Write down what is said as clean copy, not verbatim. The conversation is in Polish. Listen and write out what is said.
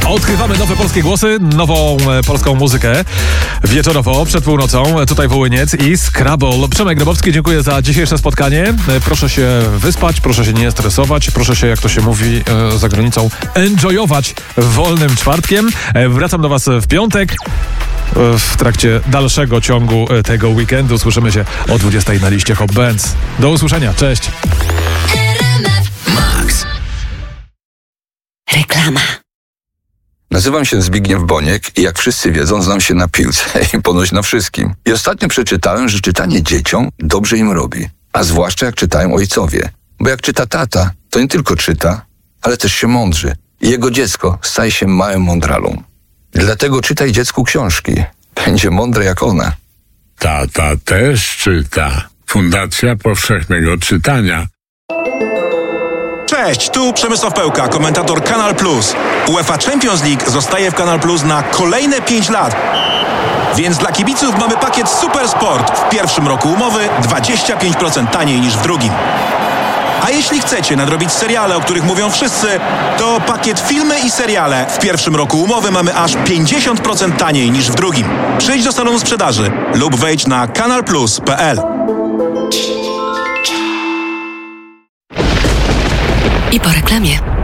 Odkrywamy nowe polskie głosy, nową polską muzykę wieczorowo, przed północą. Tutaj Wołyniec i Scrabble. Przemek Grabowski, dziękuję za dzisiejsze spotkanie. Proszę się wyspać, proszę się nie stresować, proszę się, jak to się mówi za granicą, enjoyować wolnym czwartkiem. Wracam do was w piątek. W trakcie dalszego ciągu tego weekendu słyszymy się o 20 na liście Hot Bands. Do usłyszenia, cześć. Max. Reklama. Nazywam się Zbigniew Boniek i jak wszyscy wiedzą, znam się na piłce i ponoć na wszystkim. I ostatnio przeczytałem, że czytanie dzieciom dobrze im robi. A zwłaszcza jak czytają ojcowie. Bo jak czyta tata, to nie tylko czyta, ale też się mądrzy. I jego dziecko staje się małym mądralą. Dlatego czytaj dziecku książki. Będzie mądre jak ona. Tata też czyta. Fundacja Powszechnego Czytania. Cześć, tu Przemysław Pełka, komentator Kanal Plus. UEFA Champions League zostaje w Kanal Plus na kolejne 5 lat. Więc dla kibiców mamy pakiet Super Sport. W pierwszym roku umowy 25% taniej niż w drugim. A jeśli chcecie nadrobić seriale, o których mówią wszyscy, to pakiet filmy i seriale. W pierwszym roku umowy mamy aż 50% taniej niż w drugim. Przyjdź do salonu sprzedaży lub wejdź na kanalplus.pl. I po reklamie.